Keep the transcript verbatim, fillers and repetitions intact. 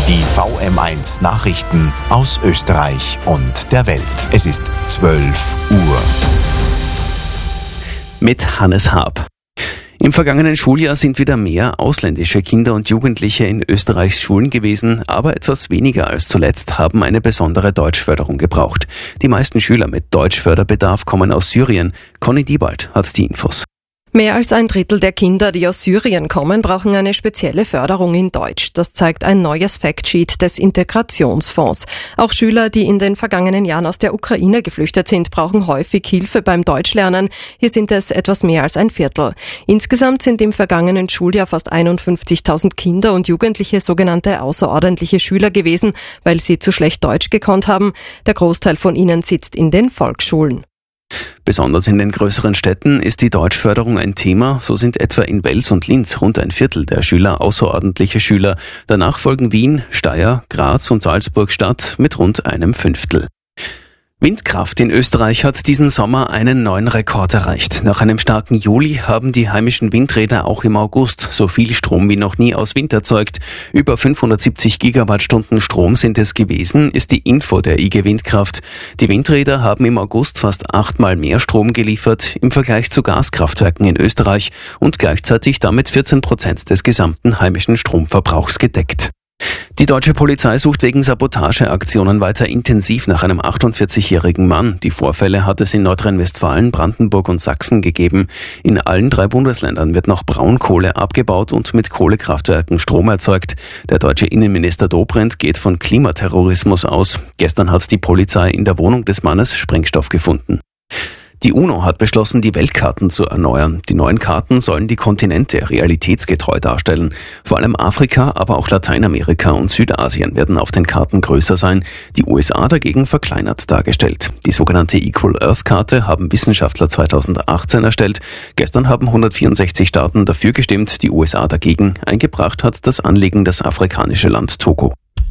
Die V M eins Nachrichten aus Österreich und der Welt. Es ist zwölf Uhr. Mit Hannes Haab. Im vergangenen Schuljahr sind wieder mehr ausländische Kinder und Jugendliche in Österreichs Schulen gewesen, aber etwas weniger als zuletzt haben eine besondere Deutschförderung gebraucht. Die meisten Schüler mit Deutschförderbedarf kommen aus Syrien. Conny Diebald hat die Infos. Mehr als ein Drittel der Kinder, die aus Syrien kommen, brauchen eine spezielle Förderung in Deutsch. Das zeigt ein neues Factsheet des Integrationsfonds. Auch Schüler, die in den vergangenen Jahren aus der Ukraine geflüchtet sind, brauchen häufig Hilfe beim Deutschlernen. Hier sind es etwas mehr als ein Viertel. Insgesamt sind im vergangenen Schuljahr fast einundfünfzigtausend Kinder und Jugendliche sogenannte außerordentliche Schüler gewesen, weil sie zu schlecht Deutsch gekonnt haben. Der Großteil von ihnen sitzt in den Volksschulen. Besonders in den größeren Städten ist die Deutschförderung ein Thema. So sind etwa in Wels und Linz rund ein Viertel der Schüler außerordentliche Schüler. Danach folgen Wien, Steyr, Graz und Salzburg-Stadt mit rund einem Fünftel. Windkraft in Österreich hat diesen Sommer einen neuen Rekord erreicht. Nach einem starken Juli haben die heimischen Windräder auch im August so viel Strom wie noch nie aus Wind erzeugt. Über fünfhundertsiebzig Gigawattstunden Strom sind es gewesen, ist die Info der I G Windkraft. Die Windräder haben im August fast achtmal mehr Strom geliefert im Vergleich zu Gaskraftwerken in Österreich und gleichzeitig damit vierzehn Prozent des gesamten heimischen Stromverbrauchs gedeckt. Die deutsche Polizei sucht wegen Sabotageaktionen weiter intensiv nach einem achtundvierzigjährigen Mann. Die Vorfälle hat es in Nordrhein-Westfalen, Brandenburg und Sachsen gegeben. In allen drei Bundesländern wird noch Braunkohle abgebaut und mit Kohlekraftwerken Strom erzeugt. Der deutsche Innenminister Dobrindt geht von Klimaterrorismus aus. Gestern hat die Polizei in der Wohnung des Mannes Sprengstoff gefunden. Die UNO hat beschlossen, die Weltkarten zu erneuern. Die neuen Karten sollen die Kontinente realitätsgetreu darstellen. Vor allem Afrika, aber auch Lateinamerika und Südasien werden auf den Karten größer sein. Die U S A dagegen verkleinert dargestellt. Die sogenannte Equal Earth Karte haben Wissenschaftler zweitausendachtzehn erstellt. Gestern haben hundertvierundsechzig Staaten dafür gestimmt, die U S A dagegen. Eingebracht hat das Anliegen das afrikanische Land Togo.